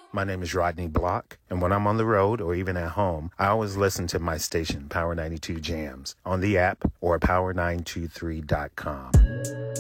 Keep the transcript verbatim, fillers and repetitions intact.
My name is Rodney Block, and when I'm on the road or even at home, I always listen to my station, Power ninety-two Jams, on the app or power nine two three dot com.